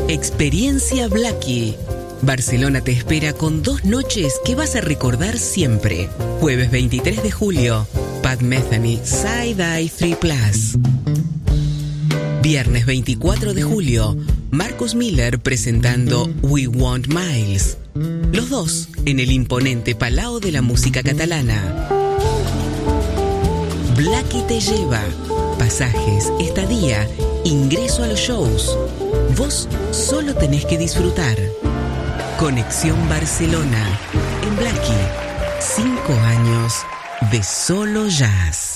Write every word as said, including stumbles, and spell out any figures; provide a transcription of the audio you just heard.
Experiencia Blackie. Barcelona te espera con dos noches que vas a recordar siempre. Jueves veintitrés de julio, Pat Metheny, Side Eye tres Plus. Viernes veinticuatro de julio, Marcus Miller presentando We Want Miles. Los dos en el imponente Palau de la Música Catalana. Blackie te lleva. Pasajes, estadía, ingreso a los shows. Vos solo tenés que disfrutar. Conexión Barcelona. En Blackie, cinco años de solo jazz.